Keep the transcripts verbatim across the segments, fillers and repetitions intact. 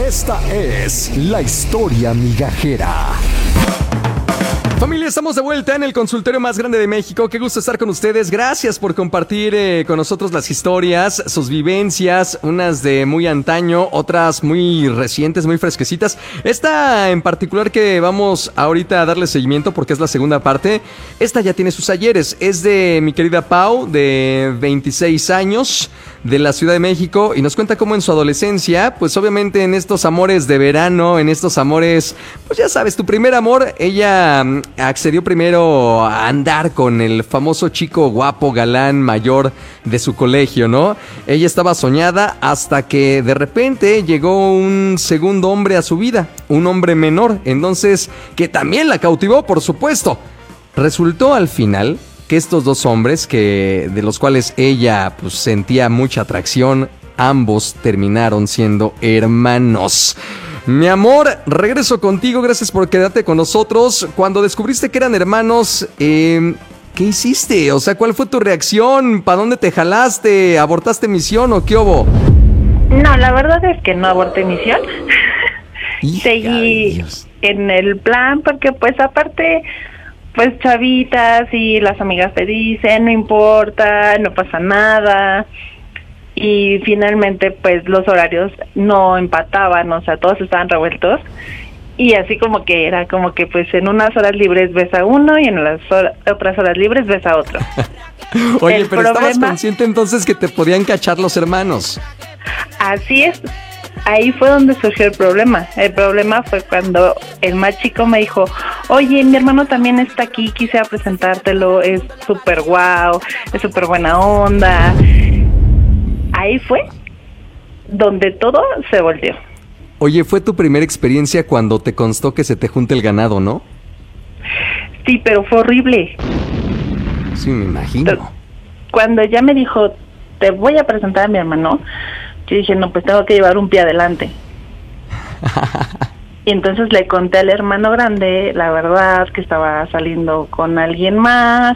Esta es la historia migajera. Familia, estamos de vuelta en el consultorio más grande de México. Qué gusto estar con ustedes. Gracias por compartir eh, con nosotros las historias, sus vivencias, unas de muy antaño, otras muy recientes, muy fresquecitas. Esta en particular que vamos ahorita a darle seguimiento porque es la segunda parte, esta ya tiene sus ayeres. Es de mi querida Pau, de veintiséis años, de la Ciudad de México, y nos cuenta cómo en su adolescencia, pues obviamente en estos amores de verano, en estos amores, pues ya sabes, tu primer amor, ella accedió primero a andar con el famoso chico guapo, galán, mayor de su colegio, ¿no? Ella estaba soñada hasta que de repente llegó un segundo hombre a su vida, un hombre menor, entonces, que también la cautivó, por supuesto. Resultó al final que estos dos hombres, que de los cuales ella pues sentía mucha atracción, ambos terminaron siendo hermanos. Mi amor, regreso contigo, gracias por quedarte con nosotros. Cuando descubriste que eran hermanos, eh, ¿qué hiciste? O sea, ¿cuál fue tu reacción? ¿Para dónde te jalaste? ¿Abortaste misión o qué hubo? No, la verdad es que no aborté misión. Seguí Dios. en el plan porque pues aparte, pues chavitas y las amigas te dicen, no importa, no pasa nada. Y finalmente pues los horarios no empataban, o sea, todos estaban revueltos. Y así como que era como que pues en unas horas libres ves a uno y en las hor- otras horas libres ves a otro. Oye, El pero problema- estabas consciente entonces que te podían cachar los hermanos. Así es, ahí fue donde surgió el problema. El problema fue cuando el más chico me dijo, oye, mi hermano también está aquí, quisiera presentártelo, es súper guau, es súper buena onda. Ahí fue donde todo se volteó. Oye, fue tu primera experiencia cuando te constó que se te junta el ganado, ¿no? Sí, pero fue horrible. Sí, me imagino. Cuando ya me dijo, te voy a presentar a mi hermano, yo dije, no, pues tengo que llevar un pie adelante. Y entonces le conté al hermano grande, la verdad, que estaba saliendo con alguien más,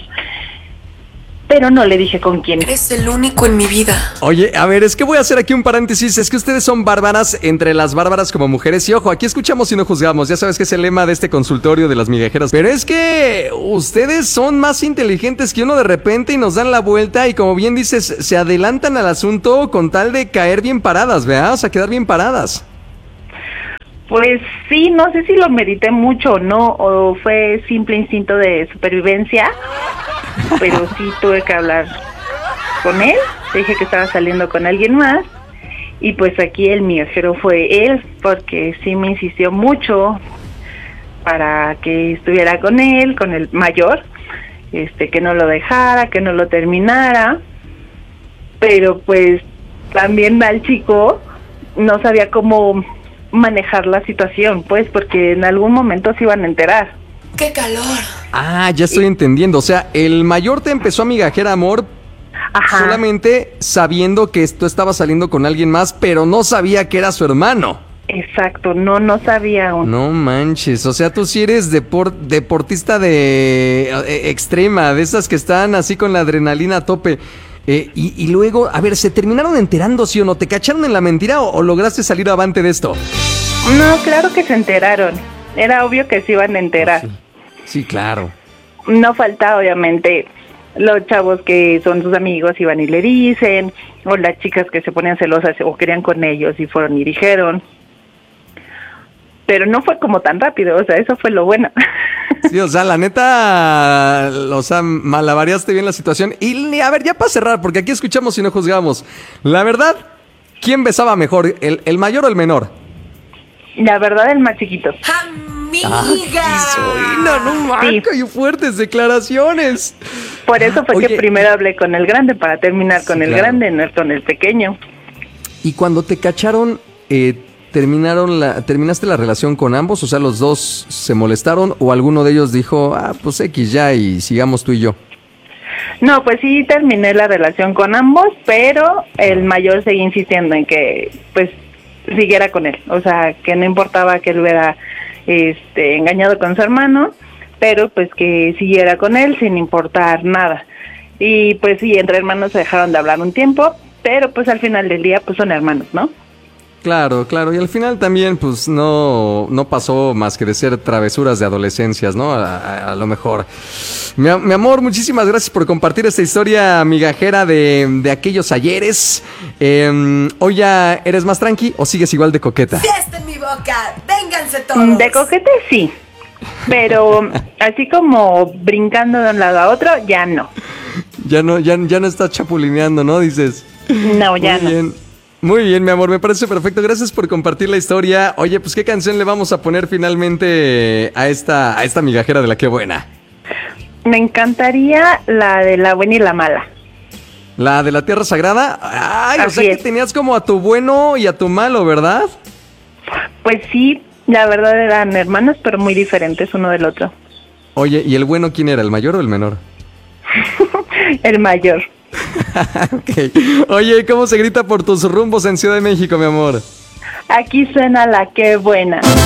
pero no le dije con quién. Eres el único en mi vida. Oye, a ver, es que voy a hacer aquí un paréntesis. Es que ustedes son bárbaras entre las bárbaras como mujeres. Y ojo, aquí escuchamos y no juzgamos. Ya sabes que es el lema de este consultorio de las migajeras. Pero es que ustedes son más inteligentes que uno de repente y nos dan la vuelta. Y como bien dices, se adelantan al asunto con tal de caer bien paradas, ¿verdad? O sea, quedar bien paradas. Pues sí, no sé si lo medité mucho o no, o fue simple instinto de supervivencia, pero sí tuve que hablar con él, le dije que estaba saliendo con alguien más, y pues aquí el migajero fue él, porque sí me insistió mucho para que estuviera con él, con el mayor, este, que no lo dejara, que no lo terminara, pero pues también al chico no sabía cómo manejar la situación, pues, porque en algún momento se iban a enterar. ¡Qué calor! Ah, ya estoy entendiendo. O sea, el mayor te empezó a migajer amor. Ajá. Solamente sabiendo que tú estabas saliendo con alguien más, pero no sabía que era su hermano. Exacto, no, no sabía aún. No manches, o sea, tú sí eres depor- deportista de eh, extrema, de esas que están así con la adrenalina a tope. Eh, y, y luego, a ver, ¿se terminaron enterando, sí o no? ¿Te cacharon en la mentira o, o lograste salir avante de esto? No, claro que se enteraron. Era obvio que se iban a enterar. Sí, sí, claro. No falta, obviamente, los chavos que son sus amigos iban y le dicen, o las chicas que se ponían celosas o querían con ellos y fueron y dijeron. Pero no fue como tan rápido, o sea, eso fue lo bueno. Sí, o sea, la neta, o sea, malabareaste bien la situación. Y a ver, ya para cerrar, porque aquí escuchamos y no juzgamos. La verdad, ¿quién besaba mejor, el, el mayor o el menor? La verdad, el más chiquito. ¡Amiga! No, no, marca, y fuertes declaraciones. Por eso fue Oye, que primero hablé con el grande, para terminar con sí, el claro. grande, no con el pequeño. Y cuando te cacharon, eh, terminaron la, ¿terminaste la relación con ambos? O sea, ¿los dos se molestaron o alguno de ellos dijo, ah, pues X ya y sigamos tú y yo? No, pues sí terminé la relación con ambos, pero el mayor seguía insistiendo en que, pues, siguiera con él. O sea, que no importaba que él hubiera este, engañado con su hermano, pero pues que siguiera con él sin importar nada. Y pues sí, entre hermanos se dejaron de hablar un tiempo, pero pues al final del día pues son hermanos, ¿no? Claro, claro, y al final también pues no, no pasó más que de ser travesuras de adolescencias, ¿no? A, a, a lo mejor. Mi, mi amor, muchísimas gracias por compartir esta historia migajera de, de aquellos ayeres. Eh, ¿Hoy ya eres más tranqui o sigues igual de coqueta? ¡Fiesta en mi boca! ¡Vénganse todos! De coquete sí, pero así como brincando de un lado a otro, ya no. Ya no, ya, ya no estás chapulineando, ¿no? Dices. No, ya Muy no. bien. Muy bien, mi amor, me parece perfecto. Gracias por compartir la historia. Oye, pues ¿qué canción le vamos a poner finalmente a esta, a esta migajera de la que buena? Me encantaría la de la buena y la mala. ¿La de la Tierra Sagrada? Ay, o Así sea que es. tenías como a tu bueno y a tu malo, ¿verdad? Pues sí, la verdad eran hermanos, pero muy diferentes uno del otro. Oye, ¿y el bueno quién era, el mayor o el menor? El mayor. Ok. Oye, ¿cómo se grita por tus rumbos en Ciudad de México, mi amor? Aquí suena la que buena.